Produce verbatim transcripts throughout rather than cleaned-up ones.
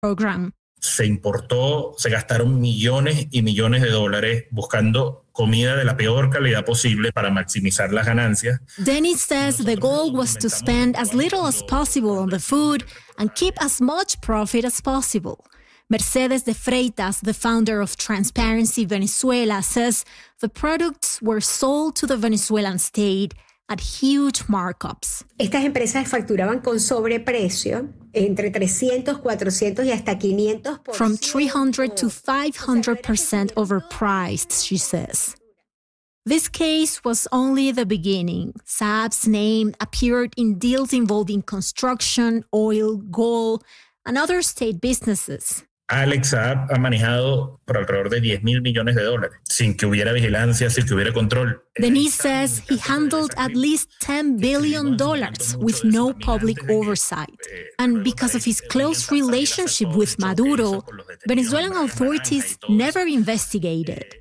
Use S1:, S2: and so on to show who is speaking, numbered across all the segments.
S1: program.
S2: Se importó, se gastaron millones y millones de dólares buscando comida de la peor calidad posible para maximizar las ganancias.
S1: Dennis says the goal was to spend as little as possible on the food and keep as much profit as possible. Mercedes de Freitas, the founder of Transparency Venezuela, says the products were sold to the Venezuelan state at huge markups.
S3: Estas empresas facturaban con sobreprecio entre trescientos, cuatrocientos y hasta quinientos por ciento.
S1: From three hundred to five hundred percent overpriced, she says. This case was only the beginning. Saab's name appeared in deals involving construction, oil, gold, and other state businesses.
S2: Alex Saab ha manejado por alrededor de diez mil millones de dólares, sin que hubiera vigilancia, sin que hubiera control.
S1: Denise says he handled at least ten billion dollars with no public oversight. And because of his close relationship with Maduro, Venezuelan authorities never investigated.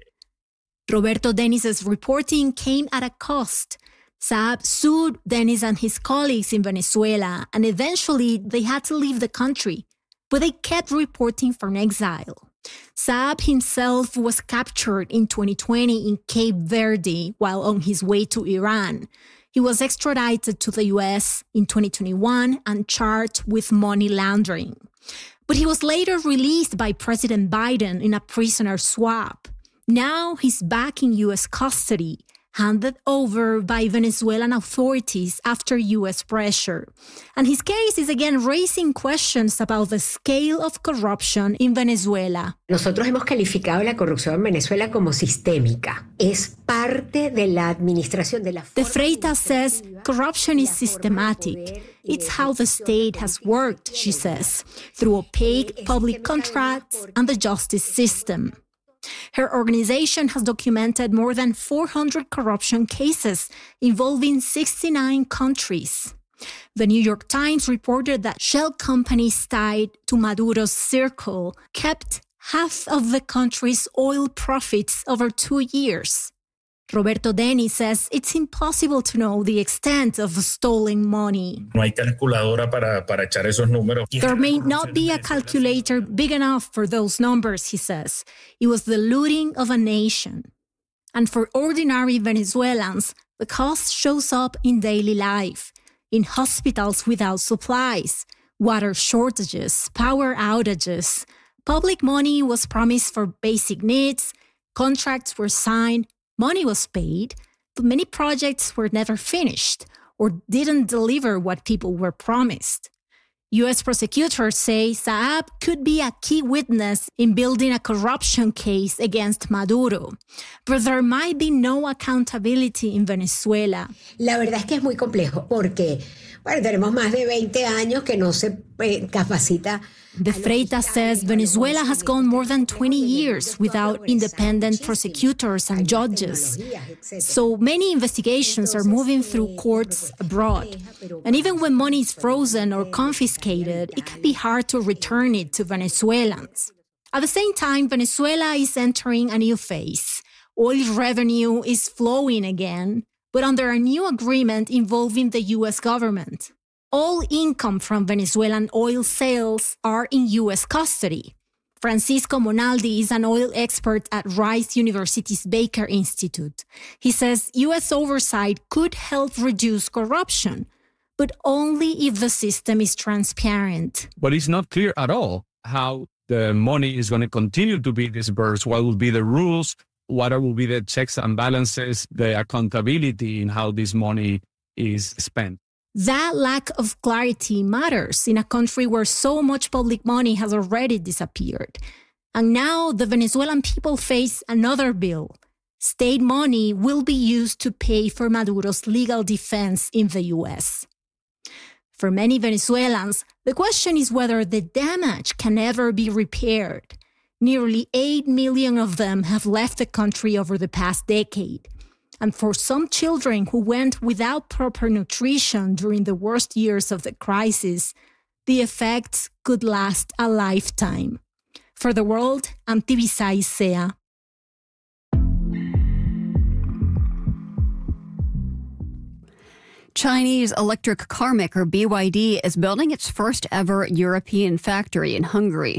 S1: Roberto Deniz's reporting came at a cost. Saab sued Deniz and his colleagues in Venezuela, and eventually they had to leave the country. But they kept reporting from exile. Saab himself was captured in twenty twenty in Cape Verde while on his way to Iran. He was extradited to the U S in twenty twenty-one and charged with money laundering. But he was later released by President Biden in a prisoner swap. Now he's back in U S custody, handed over by Venezuelan authorities after U S pressure. And his case is again raising questions about the scale of corruption in Venezuela.
S3: Nosotros hemos calificado la corrupción en Venezuela como sistémica. Es parte de la administración de la...
S1: De Freitas says corruption is systematic. It's how the state has worked, she says, through opaque public contracts and the justice system. Her organization has documented more than four hundred corruption cases involving sixty-nine countries. The New York Times reported that shell companies tied to Maduro's circle kept half of the country's oil profits over two years. Roberto Deniz says it's impossible to know the extent of the stolen money.
S2: No hay calculadora para, para echar esos números.
S1: There may not be a calculator big enough for those numbers, he says. It was the looting of a nation. And for ordinary Venezuelans, the cost shows up in daily life, in hospitals without supplies, water shortages, power outages. Public money was promised for basic needs, contracts were signed, money was paid, but many projects were never finished or didn't deliver what people were promised. U S prosecutors say Saab could be a key witness in building a corruption case against Maduro, but there might be no accountability in Venezuela.
S3: La verdad es que es muy complejo porque, bueno, tenemos más de veinte años que no se eh, capacita.
S1: De Freitas says Venezuela has gone more than twenty years without independent prosecutors and judges. So many investigations are moving through courts abroad. And even when money is frozen or confiscated, it can be hard to return it to Venezuelans. At the same time, Venezuela is entering a new phase. Oil revenue is flowing again, but under a new agreement involving the U S government. All income from Venezuelan oil sales are in U S custody. Francisco Monaldi is an oil expert at Rice University's Baker Institute. He says U S oversight could help reduce corruption, but only if the system is transparent.
S4: But it's not clear at all how the money is going to continue to be disbursed, what will be the rules, what will be the checks and balances, the accountability in how this money is spent.
S1: That lack of clarity matters in a country where so much public money has already disappeared. And now the Venezuelan people face another bill. State money will be used to pay for Maduro's legal defense in the U S. For many Venezuelans, the question is whether the damage can ever be repaired. Nearly eight million of them have left the country over the past decade. And for some children who went without proper nutrition during the worst years of the crisis, the effects could last a lifetime. For the World, I'm Tibisay Isea.
S5: Chinese electric car maker B Y D is building its first ever European factory in Hungary.